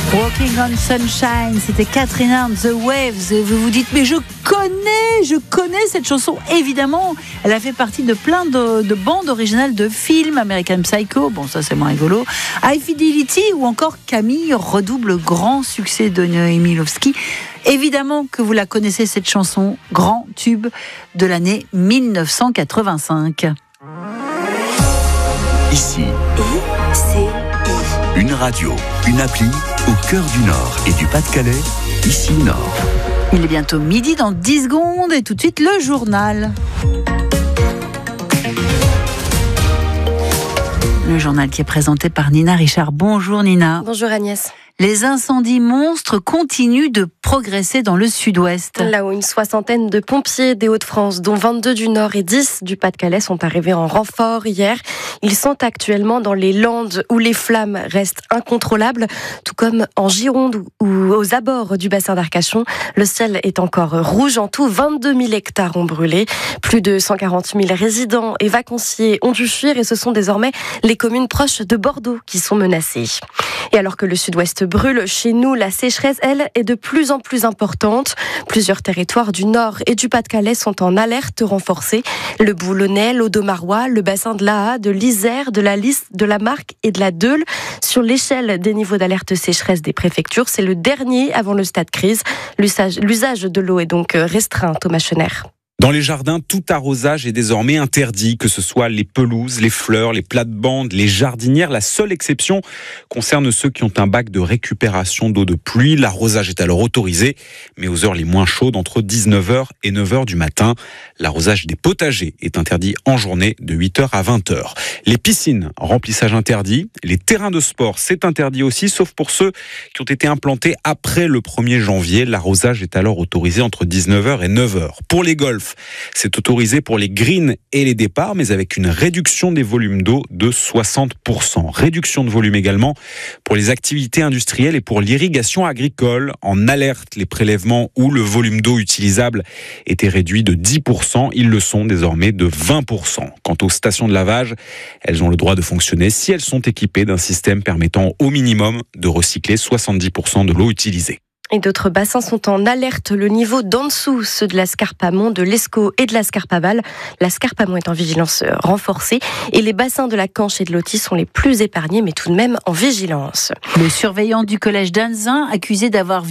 Walking on Sunshine, c'était Katrina and the Waves. Vous vous dites, mais je connais cette chanson. Évidemment, elle a fait partie de plein de bandes originales de films. American Psycho, bon ça c'est moins rigolo. High Fidelity ou encore Camille redouble grand succès de Noémie Lvovsky. Évidemment que vous la connaissez cette chanson, grand tube de l'année 1985. Ici, une radio, une appli au cœur du Nord et du Pas-de-Calais, ici Nord. Il est bientôt midi dans 10 secondes et tout de suite le journal. Le journal qui est présenté par Nina Richard. Bonjour Nina. Bonjour Agnès. Les incendies monstres continuent de progresser dans le sud-ouest. Là où une soixantaine de pompiers des Hauts-de-France, dont 22 du Nord et 10 du Pas-de-Calais, sont arrivés en renfort hier. Ils sont actuellement dans les Landes où les flammes restent incontrôlables, tout comme en Gironde ou aux abords du bassin d'Arcachon. Le ciel est encore rouge. En tout, 22 000 hectares ont brûlé. Plus de 140 000 résidents et vacanciers ont dû fuir et ce sont désormais les communes proches de Bordeaux qui sont menacées. Et alors que le sud-ouest brûle, chez nous, la sécheresse, elle, est de plus en plus importante. Plusieurs territoires du Nord et du Pas-de-Calais sont en alerte renforcée. Le Boulonnais, l'Audomarois, le bassin de l'Aa, de l'Isère, de la Lys, de la Marque et de la Deule. Sur l'échelle des niveaux d'alerte sécheresse des préfectures, c'est le dernier avant le stade crise. L'usage de l'eau est donc restreint, Thomas Chener. Dans les jardins, tout arrosage est désormais interdit, que ce soit les pelouses, les fleurs, les plates-bandes, les jardinières. La seule exception concerne ceux qui ont un bac de récupération d'eau de pluie. L'arrosage est alors autorisé, mais aux heures les moins chaudes, entre 19h et 9h du matin. L'arrosage des potagers est interdit en journée de 8h à 20h. Les piscines, remplissage interdit. Les terrains de sport, c'est interdit aussi, sauf pour ceux qui ont été implantés après le 1er janvier. L'arrosage est alors autorisé entre 19h et 9h. Pour les golfs, c'est autorisé pour les greens et les départs, mais avec une réduction des volumes d'eau de 60%. Réduction de volume également pour les activités industrielles et pour l'irrigation agricole. En alerte, les prélèvements où le volume d'eau utilisable était réduit de 10%. Ils le sont désormais de 20%. Quant aux stations de lavage, elles ont le droit de fonctionner si elles sont équipées d'un système permettant au minimum de recycler 70% de l'eau utilisée. Et d'autres bassins sont en alerte. Le niveau d'en dessous, ceux de la Scarpe-Amont, de l'Escaut et de la Scarpe-Aval. La Scarpe-Amont est en vigilance renforcée. Et les bassins de la Canche et de l'Authie sont les plus épargnés, mais tout de même en vigilance. Le surveillant du collège d'Anzin, accusé d'avoir